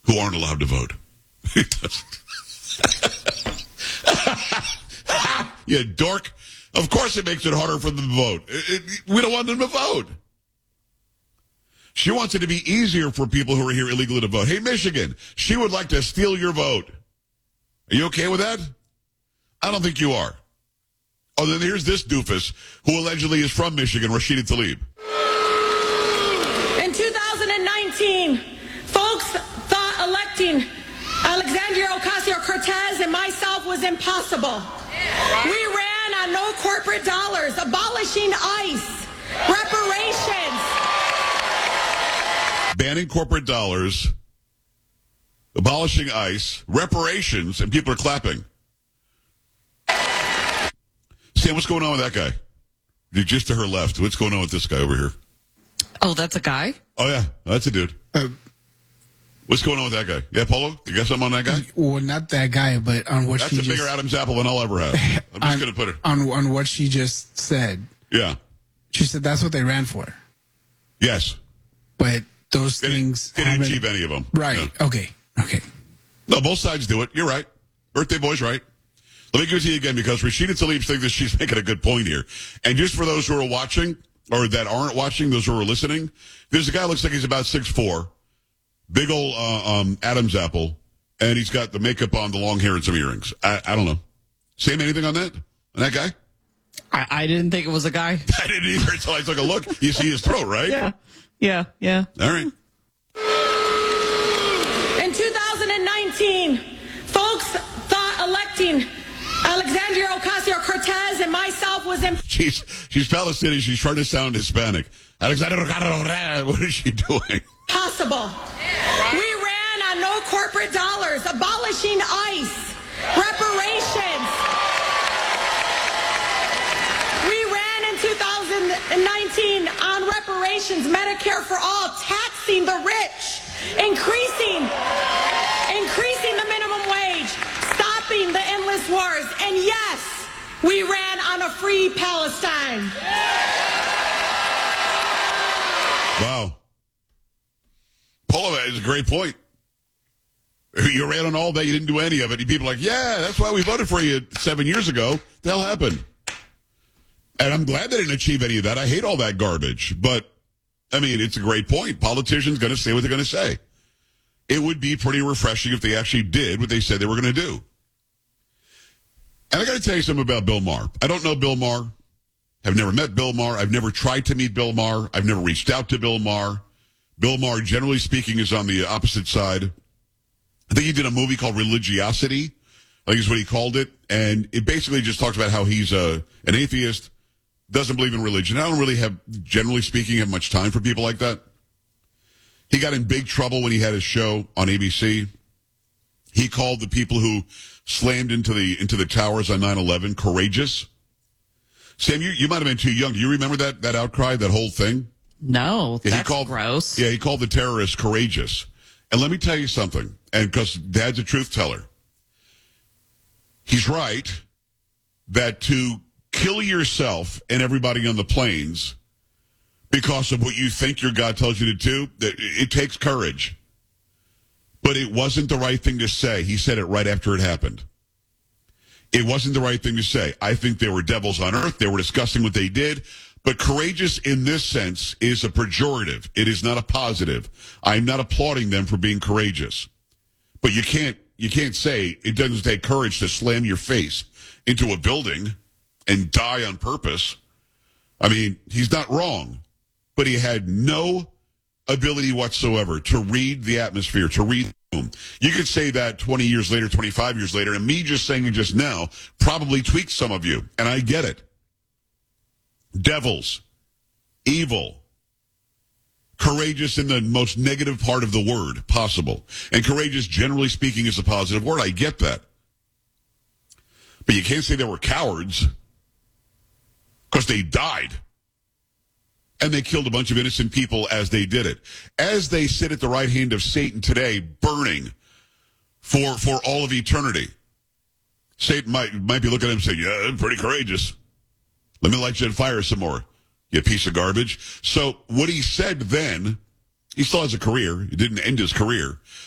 who aren't allowed to vote. Yeah, dork. Of course it makes it harder for them to vote. We don't want them to vote. She wants it to be easier for people who are here illegally to vote. Hey, Michigan, she would like to steal your vote. Are you okay with that? I don't think you are. Oh, then here's this doofus who allegedly is from Michigan, Rashida Tlaib. In 2019, folks thought electing Alexandria Ocasio-Cortez and myself was impossible. We ran on no corporate dollars, abolishing ICE, reparations. Banning corporate dollars, abolishing ICE, reparations, and people are clapping. Sam, what's going on with that guy? You're just to her left. What's going on with this guy over here? Oh, that's a guy? Oh, yeah. That's a dude. What's going on with that guy? Yeah, Polo? You got something on that guy? Well, not that guy, but on what That's she a bigger Adam's apple than I'll ever have. I'm just going to put it. On what she just said. Yeah. She said that's what they ran for. Yes. But those things They didn't achieve any of them. Right. Yeah. Okay. No, both sides do it. You're right. Birthday boy's right. Let me give it to you again because Rashida Tlaib thinks that she's making a good point here. And just for those who are watching or that aren't watching, those who are listening, there's a guy who looks like he's about 6'4", big old Adam's apple, and he's got the makeup on, the long hair, and some earrings. I don't know. Sam, anything on that? On that guy? I didn't think it was a guy. I didn't either until I took a look. You see his throat, right? Yeah. All right. In 2019, folks thought electing Alexandria Ocasio-Cortez and myself was impossible. She's Palestinian. She's trying to sound Hispanic. Alexander, what is she doing? We ran on no corporate dollars, abolishing ICE, reparations. We ran in 2019 on reparations, Medicare for all, taxing the rich, increasing the minimum wage, stopping the endless wars, and yes, we ran on a free Palestine. Wow. Paula, that is a great point. You ran on all that, you didn't do any of it. People are like, yeah, that's why we voted for you 7 years ago. The hell happened? And I'm glad they didn't achieve any of that. I hate all that garbage. But, I mean, it's a great point. Politicians going to say what they're going to say. It would be pretty refreshing if they actually did what they said they were going to do. And I got to tell you something about Bill Maher. I don't know Bill Maher. I've never met Bill Maher. I've never tried to meet Bill Maher. I've never reached out to Bill Maher. Bill Maher, generally speaking, is on the opposite side. I think he did a movie called Religiosity, I think is what he called it. And it basically just talks about how he's an atheist, doesn't believe in religion. I don't really have, generally speaking, have much time for people like that. He got in big trouble when he had his show on ABC. He called the people who slammed into the towers on 9/11 courageous. Sam, you might have been too young. Do you remember that outcry, that whole thing? No, Yeah, that's gross. Yeah, he called the terrorists courageous. And let me tell you something, and because Dad's a truth teller. He's right that to kill yourself and everybody on the planes because of what you think your God tells you to do, it takes courage. But it wasn't the right thing to say. He said it right after it happened. It wasn't the right thing to say. I think they were devils on earth. They were discussing what they did. But courageous in this sense is a pejorative. It is not a positive. I'm not applauding them for being courageous. But you can't say it doesn't take courage to slam your face into a building and die on purpose. I mean, he's not wrong. But he had no ability whatsoever to read the atmosphere, to read the room. You could say that 20 years later, 25 years later, and me just saying it just now probably tweaks some of you. And I get it. Devils, evil, courageous in the most negative part of the word possible. And courageous, generally speaking, is a positive word. I get that. But you can't say they were cowards because they died. And they killed a bunch of innocent people as they did it. As they sit at the right hand of Satan today, burning for all of eternity. Satan might be looking at him and saying, yeah, I'm pretty courageous. Let me light you on fire some more, you piece of garbage. So what he said then, he still has a career. He didn't end his career.